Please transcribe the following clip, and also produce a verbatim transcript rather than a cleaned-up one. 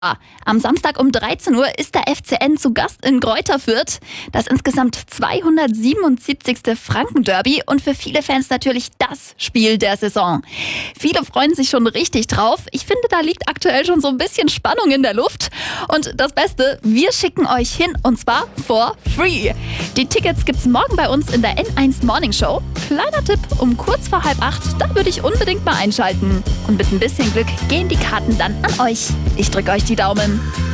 Ah, Am Samstag um dreizehn Uhr ist der F C N zu Gast in Greuther Fürth. Das insgesamt zweihundertsiebenundsiebzigste Franken-Derby und für viele Fans natürlich das Spiel der Saison. Viele freuen sich schon richtig drauf. Ich finde, da liegt aktuell schon so ein bisschen Spannung in der Luft. Und das Beste, wir schicken euch hin und zwar for free. Die Tickets gibt's morgen bei uns in der N eins Morning Show. Kleiner Tipp, um kurz vor halb acht, da würde ich unbedingt mal einschalten. Und mit ein bisschen Glück gehen die Karten dann an euch. Ich drücke euch die Daumen.